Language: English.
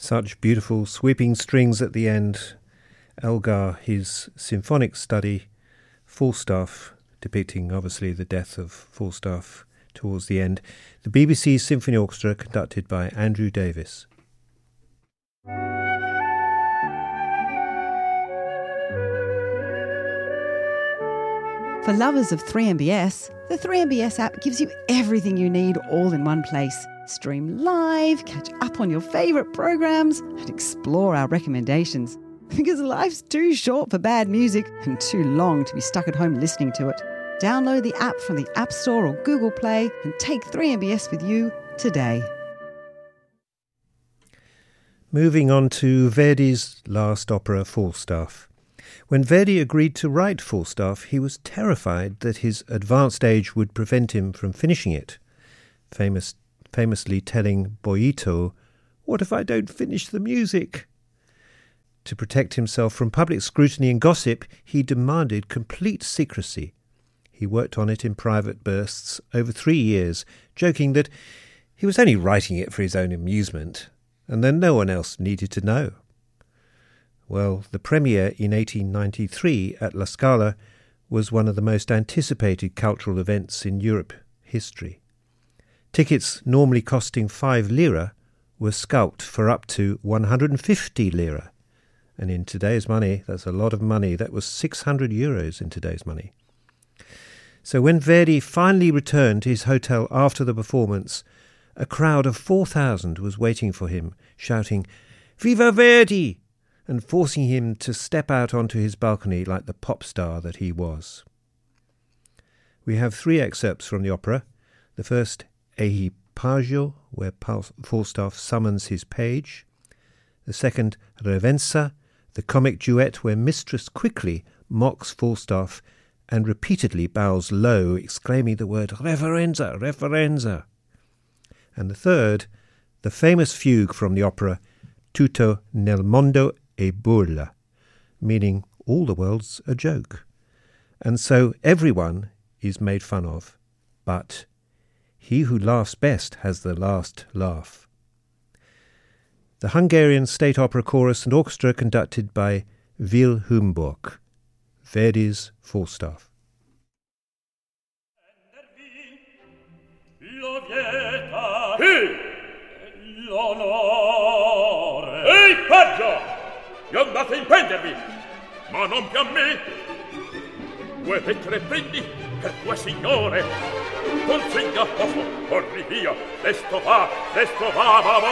Such beautiful sweeping strings at the end. Elgar, his symphonic study, Falstaff, depicting obviously the death of Falstaff towards the end. The BBC Symphony Orchestra, conducted by Andrew Davis. For lovers of 3MBS, the 3MBS app gives you everything you need all in one place. Stream live, catch up on your favourite programs, and explore our recommendations. Because life's too short for bad music and too long to be stuck at home listening to it. Download the app from the App Store or Google Play and take 3MBS with you today. Moving on to Verdi's last opera, Falstaff. When Verdi agreed to write Falstaff, he was terrified that his advanced age would prevent him from finishing it, famously telling Boito, "What if I don't finish the music?" To protect himself from public scrutiny and gossip, he demanded complete secrecy. He worked on it in private bursts over 3 years, joking that he was only writing it for his own amusement, and that no one else needed to know. Well, the premiere in 1893 at La Scala was one of the most anticipated cultural events in Europe history. Tickets normally costing 5 lira were scalped for up to 150 lira. And in today's money, that's a lot of money. That was 600 euros in today's money. So when Verdi finally returned to his hotel after the performance, a crowd of 4,000 was waiting for him, shouting, "Viva Verdi!" and forcing him to step out onto his balcony like the pop star that he was. We have 3 excerpts from the opera. The first, Equipagio, where Falstaff summons his page. The second, Revenza, the comic duet where Mistress Quickly mocks Falstaff and repeatedly bows low, exclaiming the word "Reverenza, Reverenza." And the third, the famous fugue from the opera, Tutto nel mondo è burla, meaning all the world's a joke. And so everyone is made fun of, but he who laughs best has the last laugh. The Hungarian State Opera Chorus and Orchestra, conducted by Wilhelmburg. Verdi's Falstaff. L'onore! Ehi, Paggio! Vi andate a impendervi, ma non più a me! 2 lettere prendi per tua signore! Consegna a posto, corri via! Desto va, va!